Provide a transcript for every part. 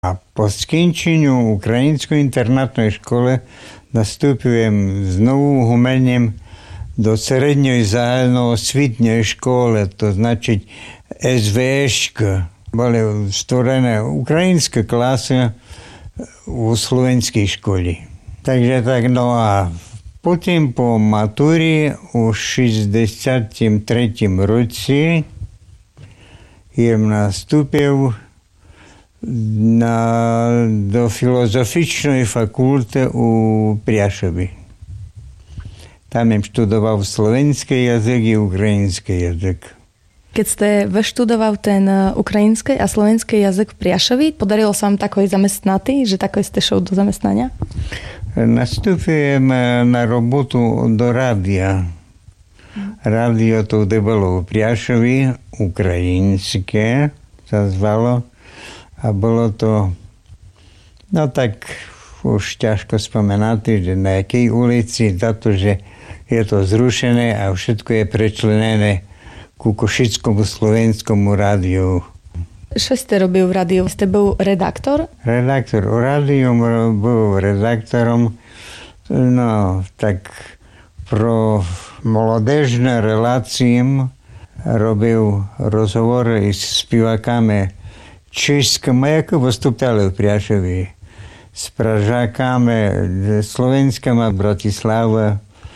A po skončeniu ukrajinskej internátnej škole nastúpujem znovu humeniem do srednjoj zajedno-osvitnjoj škole, to znači SVŠ. Boli stvorené ukrajinské klasy u slovenskej školi. Takže tak, no a potom po matúri u 63. roci jem nastúpil do filozofičnej fakulte u Priašovi. Tam jem študoval slovenský jazyk i ukrajinský jazyk. Keď ste vyštudoval ten ukrajinský a slovenský jazyk v Priašovi, podarilo sa vám takoj zamestnatý, že takoj ste šel do zamestnania? Nastúpim na robotu do rádia. Rádio to bolo v Priašovi, ukrajinské sa zvalo. A bolo to, no tak už ťažko spomenať, že na jakej ulici, za to, že je to zrušené a všetko je prečlenené ku Košickému slovenskomu rádiu. Čo ste robil v rádiu? Ste bol redaktor? Redaktor. V rádiu bol redaktorom. No, tak pro młodežné reláciím robil rozhovory s zpěvákami českými, jako vystupali v Priašovi. S Pražákami, slovenskými Bratislava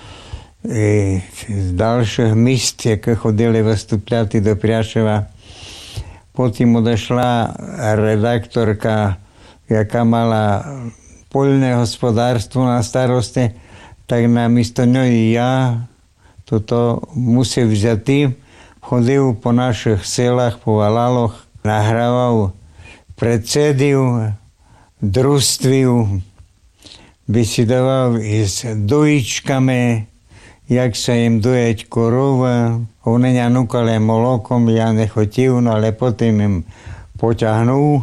i z dalších míst, jako chodili vystupляти do Priašova. Potom odešla redaktorka, jaká mala poľné hospodárstvo na starosti, tak namiesto ňoj ja toto musel vzať. Chodil po našich selách, po valaloch, nahrával predsediu, družstviu, besedoval i s dojičkami, jak sa im dojeť korova. Oni ňa núkali molokom, ja nechotil, no ale potom im poťahnul.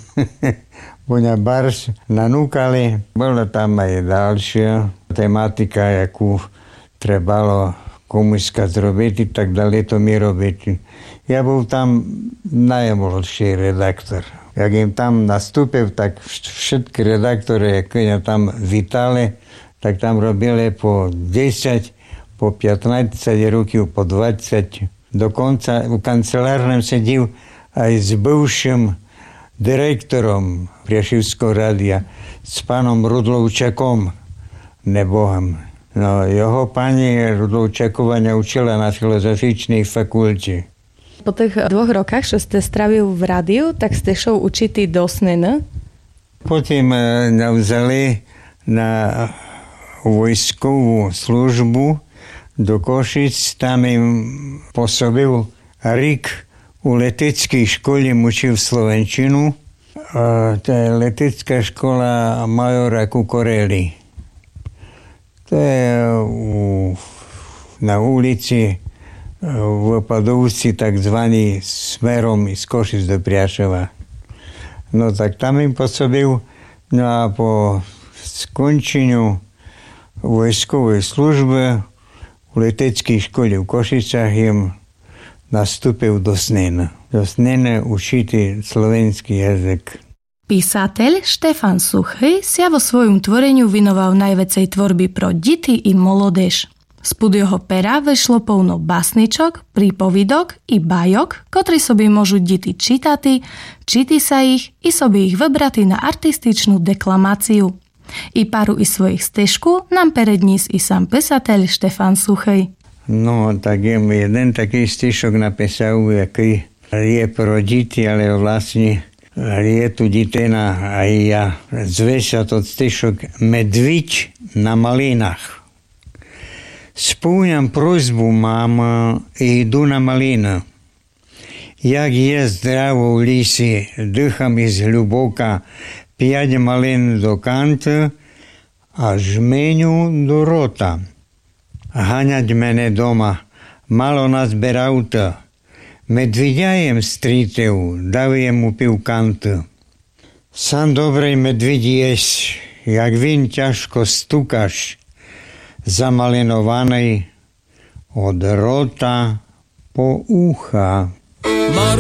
Boňa barš nanúkali. Bola tam aj ďalšia tematika, jakú trebalo komuška zrobiť, tak dali to mi robiť. Ja bol tam najmladší redaktor. Jak im tam nastúpil, tak všetky redaktory, keď tam vítali, tak tam robili po 10, po 15 rokov, po 20. Dokonca v kancelárnom sedel aj s bivším direktorom Priašivského rádia, s pánom Rudlovčakom, nebohom. No, jeho pani Rudlovčakova neučila na filozofičnej fakulte. Po tých 2 rokoch, čo ste stravil v rádiu, tak ste šel učiť do Sniny? Potom navzali na vojskovú službu do Košic. Tam im pôsobil Rik u leteckej škole, učil slovenčinu. To je letecká škola majora Kukorely. To je na ulici v Padovci, takzvaný smerom z Košic do Priašova. No tak tam im pôsobil. No a po skončeniu vojskovej služby v leteckej škole v Košicách im nastúpil do Sniny. Do Sniny učiť slovenský jazyk. Písateľ Štefan Suchý sa vo svojom tvoreniu venoval najväcej tvorby pro deti i molodež. Spod jeho pera vešlo polno básničok, prípovidok i bajok, ktoré sobie môžu deti čítati, číti sa ich i sobie ich vybrati na artističnú deklamáciu. I paru i svojich stežku nám peredníz i sám písateľ Štefan Suchý. No, tak jeden taký stežok napísal, aký je pro deti, ale vlastne je tu dieťa aj ja. Zve sa to stežok Medvič na malinách. Spúňam prozbu mama i idu na malina. Jak je zdravo v lisi, dýcham iz hľuboka 5 malin do kanta a žmeňu do rota. Haňať mene doma, malo nazber auta. Medviďajem stritev, davujem mu pivkanta. Sam dobrej medvidí jak vin ťažko stukaš, zamalinovanej od rota po ucha.